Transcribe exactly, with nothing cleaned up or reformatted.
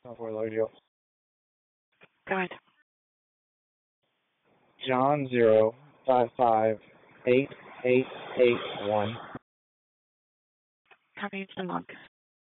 Fort Lauderdale. Go ahead. John zero five five eight eight eight one. Copy to the log.